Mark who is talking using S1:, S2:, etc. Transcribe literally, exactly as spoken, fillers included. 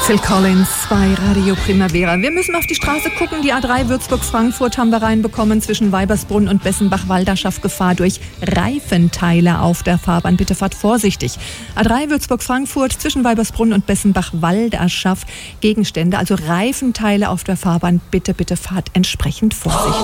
S1: Phil Collins bei Radio Primavera. Wir müssen auf die Straße gucken. Die A drei Würzburg-Frankfurt haben wir reinbekommen. Zwischen Weibersbrunn und Bessenbach-Walderschaff Gefahr durch Reifenteile auf der Fahrbahn. Bitte fahrt vorsichtig. A drei Würzburg-Frankfurt zwischen Weibersbrunn und Bessenbach-Walderschaff. Gegenstände, also Reifenteile auf der Fahrbahn. Bitte, bitte fahrt entsprechend vorsichtig.